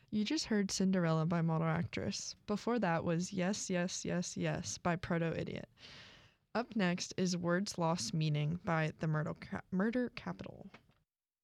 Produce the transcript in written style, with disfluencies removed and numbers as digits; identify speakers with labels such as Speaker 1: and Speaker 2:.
Speaker 1: You just heard Cinderella by Model Actress. Before that was Yes, Yes, Yes, Yes by Proto Idiot. Up next is Words Lost Meaning by The Murder Capital.